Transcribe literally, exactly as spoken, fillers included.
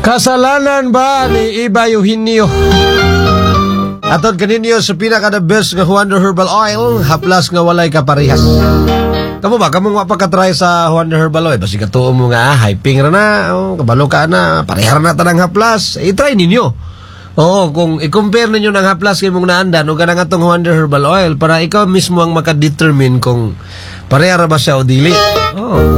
Kasalanan ba ni Iba Eugenio? Atod kaninyo sa pinaka the best nga Wonder Herbal Oil, haplas nga walay kaparehas. Kamu ba, kamong mapakatry sa Wonder Herbal Oil, basi katuo mo nga, hyping ra na, oh, kabalo ka na, pareha na tanang haplas, i-try ninyo. Oo, kung i-compare ninyo ng haplas kayo mong naandan, o ganang atong Wonder Herbal Oil, para ikaw mismo ang makadetermine kung pareha ra ba siya o dili. Oo.